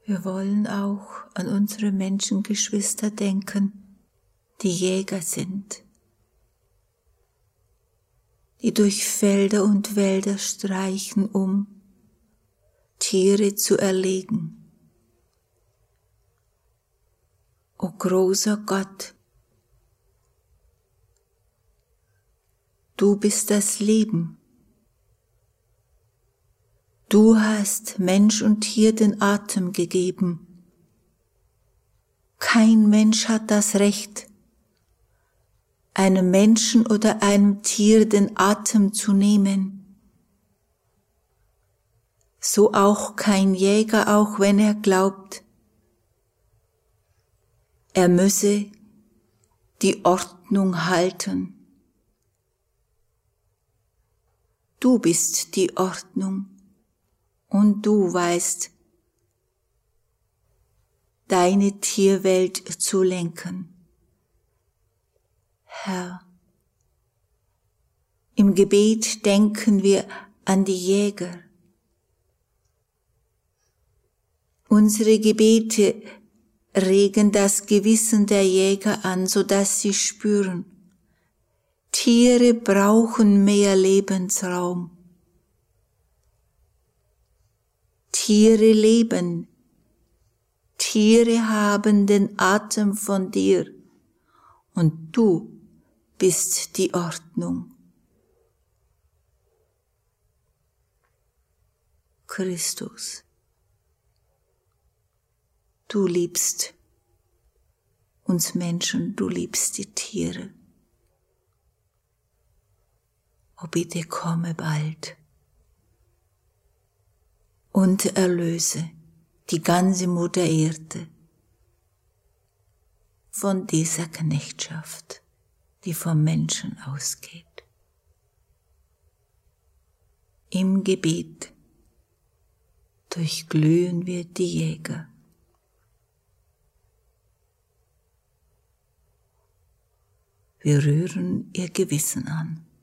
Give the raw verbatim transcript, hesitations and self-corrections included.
Wir wollen auch an unsere Menschengeschwister denken, die Jäger sind, die durch Felder und Wälder streichen, um Tiere zu erlegen. O großer Gott, du bist das Leben. Du hast Mensch und Tier den Atem gegeben. Kein Mensch hat das Recht, einem Menschen oder einem Tier den Atem zu nehmen. So auch kein Jäger, auch wenn er glaubt, er müsse die Ordnung halten. Du bist die Ordnung. Und du weißt, deine Tierwelt zu lenken. Herr, im Gebet denken wir an die Jäger. Unsere Gebete regen das Gewissen der Jäger an, sodass sie spüren, Tiere brauchen mehr Lebensraum. Tiere leben, Tiere haben den Atem von dir und du bist die Ordnung. Christus, du liebst uns Menschen, du liebst die Tiere. O bitte komme bald und erlöse die ganze Mutter Erde von dieser Knechtschaft, die vom Menschen ausgeht. Im Gebet durchglühen wir die Jäger. Wir rühren ihr Gewissen an.